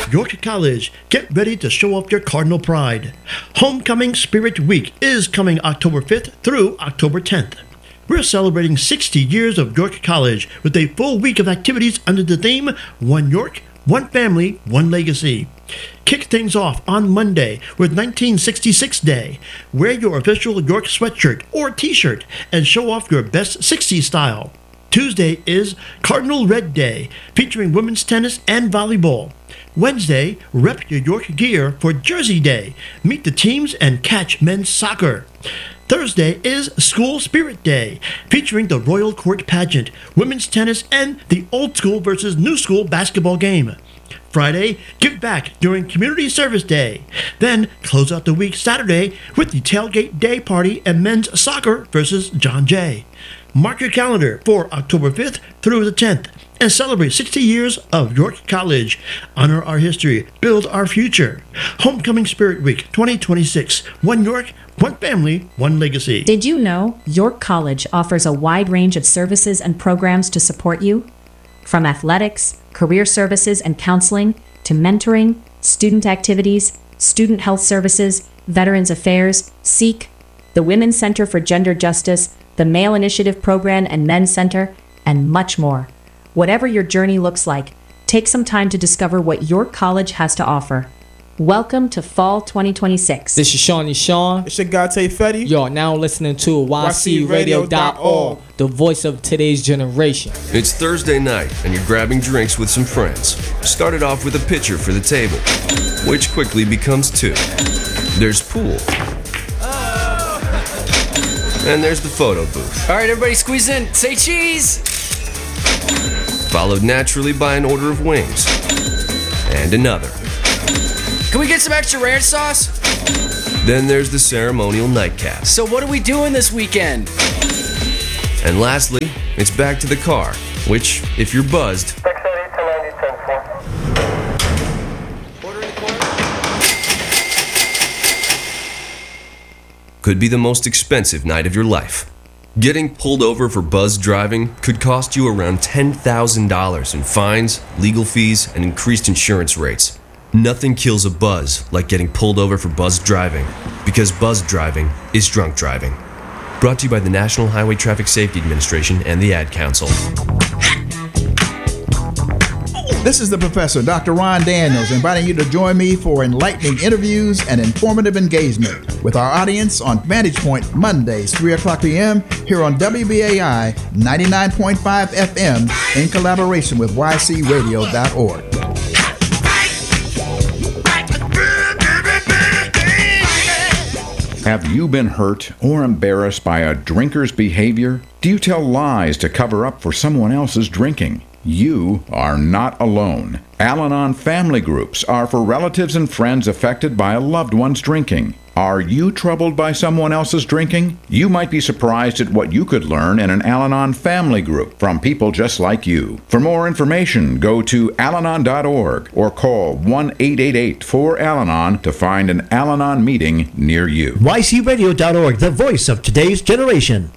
York College, get ready to show off your Cardinal pride. Homecoming Spirit Week is coming October 5th through October 10th. We're celebrating 60 years of York College with a full week of activities under the theme One York, One Family, One Legacy. Kick things off on Monday with 1966 Day. Wear your official York sweatshirt or t-shirt and show off your best 60s style. Tuesday is Cardinal Red Day, featuring women's tennis and volleyball. Wednesday, rep your York gear for Jersey Day. Meet the teams and catch men's soccer. Thursday is School Spirit Day, featuring the Royal Court Pageant, women's tennis, and the old school versus new school basketball game. Friday, give back during Community Service Day. Then close out the week Saturday with the Tailgate Day Party and men's soccer versus John Jay. Mark your calendar for October 5th through the 10th and celebrate 60 years of York College. Honor our history, build our future. Homecoming Spirit Week 2026. One York, one family, one legacy. Did you know York College offers a wide range of services and programs to support you? From athletics, career services and counseling, to mentoring, student activities, student health services, Veterans Affairs, SEEK, the Women's Center for Gender Justice, the Male Initiative Program and Men's Center, and much more. Whatever your journey looks like, take some time to discover what York College has to offer. Welcome to Fall 2026. This is Shawnee Sean. It's your guy Tay Fetty. You're now listening to YCRadio.org, the voice of today's generation. It's Thursday night, and you're grabbing drinks with some friends. Started off with a pitcher for the table, which quickly becomes two. There's pool. And there's the photo booth. All right, everybody squeeze in. Say cheese. Followed naturally by an order of wings. And another. Can we get some extra ranch sauce? Then there's the ceremonial nightcap. So what are we doing this weekend? And lastly, it's back to the car, which, if you're buzzed, could be the most expensive night of your life. Getting pulled over for buzz driving could cost you around $10,000 in fines, legal fees, and increased insurance rates. Nothing kills a buzz like getting pulled over for buzz driving, because buzz driving is drunk driving. Brought to you by the National Highway Traffic Safety Administration and the Ad Council. This is the Professor, Dr. Ron Daniels, inviting you to join me for enlightening interviews and informative engagement with our audience on Vantage Point Mondays, 3 o'clock p.m. here on WBAI 99.5 FM in collaboration with YCRadio.org. Have you been hurt or embarrassed by a drinker's behavior? Do you tell lies to cover up for someone else's drinking? You are not alone. Al-Anon family groups are for relatives and friends affected by a loved one's drinking. Are you troubled by someone else's drinking? You might be surprised at what you could learn in an Al-Anon family group from people just like you. For more information, go to alanon.org or call 1-888-4-ALANON to find an Al-Anon meeting near you. YCRadio.org, the voice of today's generation.